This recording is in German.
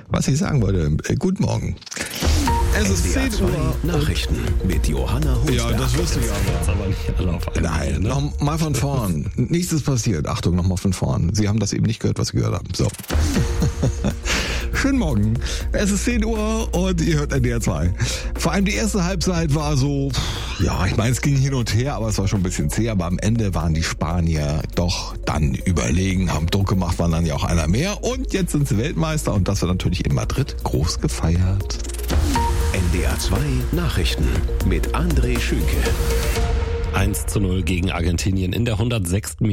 was ich sagen wollte, guten Morgen. Es ist 10 Uhr. Nachrichten mit Johanna Husberg. Ja, das wusste ich aber. Aber nicht alle auf einmal. Nein, nochmal von vorn. Nichts ist passiert. Achtung, nochmal von vorn. Sie haben das eben nicht gehört, was Sie gehört haben. So. Schönen Morgen. Es ist 10 Uhr und ihr hört NDR 2. Vor allem die erste Halbzeit war so, ja, ich meine, es ging hin und her, aber es war schon ein bisschen zäh. Aber am Ende waren die Spanier doch dann überlegen, haben Druck gemacht, waren dann ja auch einer mehr. Und jetzt sind sie Weltmeister und das wird natürlich in Madrid groß gefeiert. NDR 2 Nachrichten mit André Schünke. 1:0 gegen Argentinien in der 106.